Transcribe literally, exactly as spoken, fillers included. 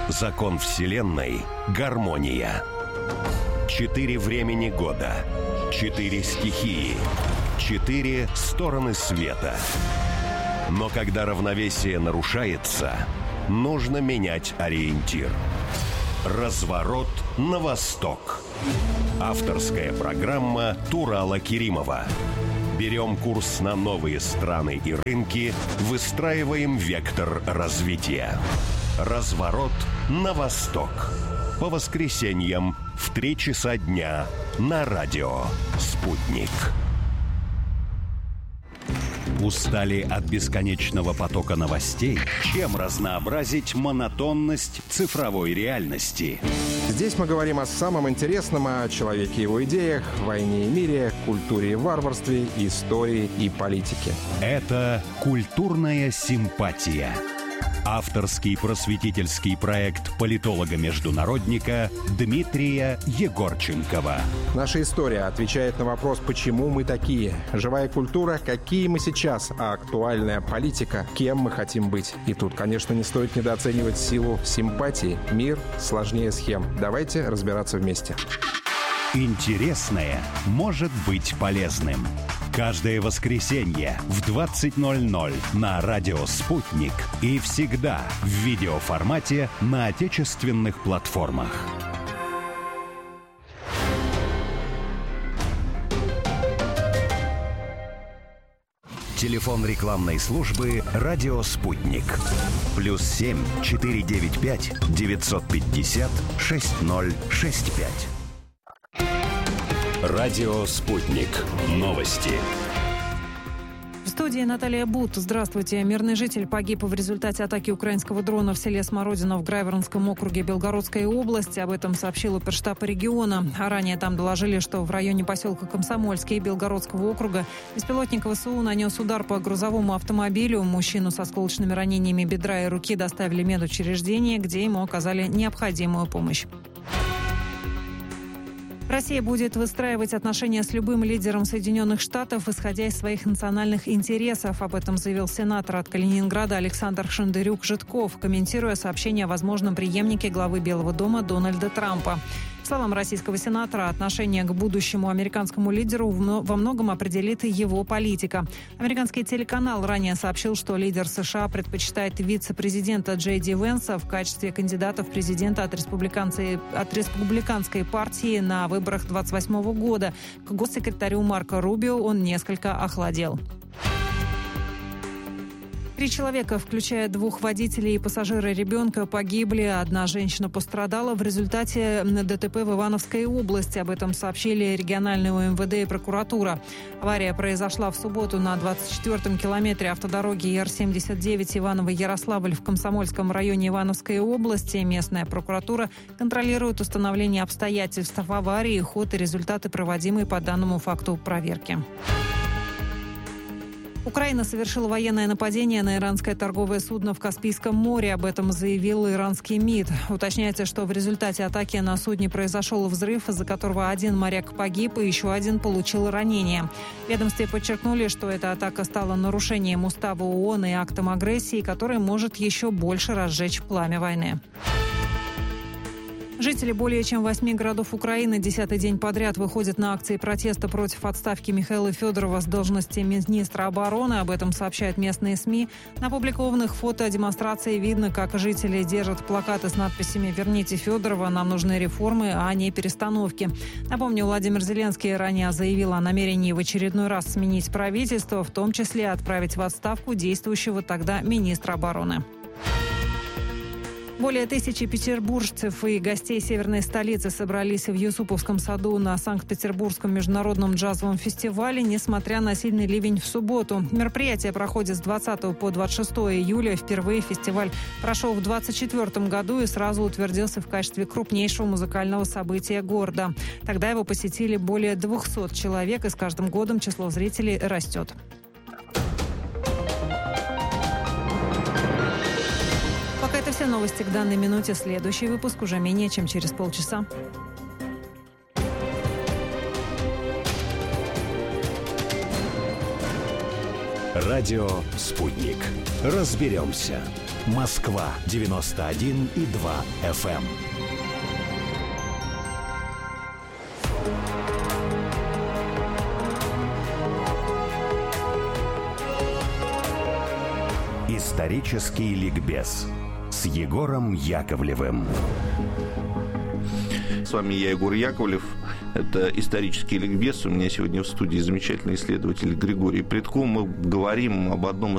Закон Вселенной – гармония. Четыре времени года. Четыре стихии. Четыре стороны света. Но когда равновесие нарушается, нужно менять ориентир. Разворот на восток. Авторская программа Турала Керимова. Берем курс на новые страны и рынки, выстраиваем вектор развития. Разворот на восток. По воскресеньям в три часа дня на радио «Спутник». Устали от бесконечного потока новостей? Чем разнообразить монотонность цифровой реальности? Здесь мы говорим о самом интересном, о человеке и его идеях, войне и мире, культуре и варварстве, истории и политике. Это «Культурная симпатия». Авторский просветительский проект политолога-международника Дмитрия Егорченкова. Наша история отвечает на вопрос, почему мы такие. Живая культура, какие мы сейчас, а актуальная политика, кем мы хотим быть. И тут, конечно, не стоит недооценивать силу симпатии. Мир сложнее схем. Давайте разбираться вместе. Интересное может быть полезным. Каждое воскресенье в двадцать ноль ноль на радио «Спутник» и всегда в видеоформате на отечественных платформах. Телефон рекламной службы «Радио Спутник». Плюс семь четыре девять пять девятьсот пятьдесят шесть ноль шесть пять. Радио «Спутник». Новости. В студии Наталья Бут. Здравствуйте. Мирный житель погиб в результате атаки украинского дрона в селе Смородино в Грайворонском округе Белгородской области. Об этом сообщил оперштаб региона. А ранее там доложили, что в районе поселка Комсомольский Белгородского округа беспилотник ВСУ нанес удар по грузовому автомобилю. Мужчину со осколочными ранениями бедра и руки доставили в медучреждение, где ему оказали необходимую помощь. Россия будет выстраивать отношения с любым лидером Соединенных Штатов, исходя из своих национальных интересов. Об этом заявил сенатор от Калининграда Александр Шендерюк-Житков, комментируя сообщение о возможном преемнике главы Белого дома Дональда Трампа. По словам российского сенатора, отношение к будущему американскому лидеру во многом определит и его политика. Американский телеканал ранее сообщил, что лидер США предпочитает вице-президента Джей Ди Венса в качестве кандидата в президента от республиканской, от республиканской партии на выборах двадцать восьмого года. К госсекретарю Марко Рубио он несколько охладел. Три человека, включая двух водителей и пассажира ребенка, погибли. Одна женщина пострадала в результате ДТП в Ивановской области. Об этом сообщили региональные УМВД и прокуратура. Авария произошла в субботу на двадцать четвёртом километре автодороги Р семьдесят девять Иваново-Ярославль в Комсомольском районе Ивановской области. Местная прокуратура контролирует установление обстоятельств аварии, ход и результаты проводимой по данному факту проверки. Украина совершила военное нападение на иранское торговое судно в Каспийском море. Об этом заявил иранский МИД. Уточняется, что в результате атаки на судне произошел взрыв, из-за которого один моряк погиб и еще один получил ранение. В ведомстве подчеркнули, что эта атака стала нарушением устава ООН и актом агрессии, который может еще больше разжечь пламя войны. Жители более чем восьми городов Украины десятый день подряд выходят на акции протеста против отставки Михаила Федорова с должности министра обороны. Об этом сообщают местные СМИ. На опубликованных фото демонстрации видно, как жители держат плакаты с надписями «Верните Федорова, нам нужны реформы, а не перестановки». Напомню, Владимир Зеленский ранее заявил о намерении в очередной раз сменить правительство, в том числе отправить в отставку действующего тогда министра обороны. Более тысячи петербуржцев и гостей северной столицы собрались в Юсуповском саду на Санкт-Петербургском международном джазовом фестивале, несмотря на сильный ливень в субботу. Мероприятие проходит с двадцатого по двадцать шестое июля. Впервые фестиваль прошел в двадцать четвёртом году и сразу утвердился в качестве крупнейшего музыкального события города. Тогда его посетили более двухсот человек, и с каждым годом число зрителей растет. Пока это все новости к данной минуте. Следующий выпуск уже менее чем через полчаса. Радио «Спутник». Разберемся. Москва девяносто один и два эф эм. Исторический ликбез с Егором Яковлевым. С вами я, Егор Яковлев. Это исторический ликбез. У меня сегодня в студии замечательный исследователь Григорий Плетко. Мы говорим об одном из